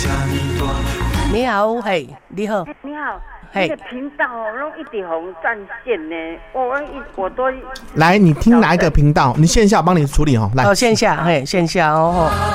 你好，嘿，你好， 你好， 嘿那个频道弄一直红占线呢，我都来，你听哪一个频道？你线下我帮你处理哦。来， 线下，嘿，线下哦。